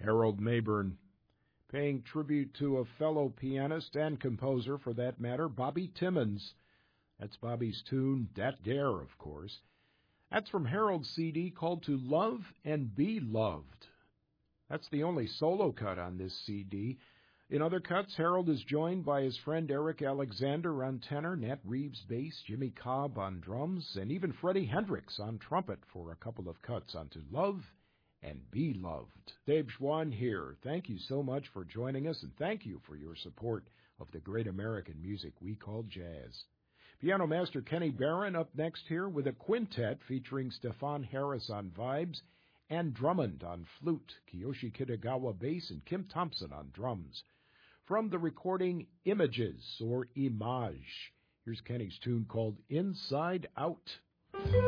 Harold Mabern, paying tribute to a fellow pianist and composer, for that matter, Bobby Timmons. That's Bobby's tune, Dat Dare, of course. That's from Harold's CD called To Love and Be Loved. That's the only solo cut on this CD. In other cuts, Harold is joined by his friend Eric Alexander on tenor, Nat Reeves bass, Jimmy Cobb on drums, and even Freddie Hendricks on trumpet for a couple of cuts on To Love and Be Loved. Dave Schwann here. Thank you so much for joining us, and thank you for your support of the great American music we call jazz. Piano master Kenny Barron up next here with a quintet featuring Stefan Harris on vibes, Ann Drummond on flute, Kiyoshi Kitagawa bass, and Kim Thompson on drums. From the recording Images, or Image, here's Kenny's tune called Inside Out.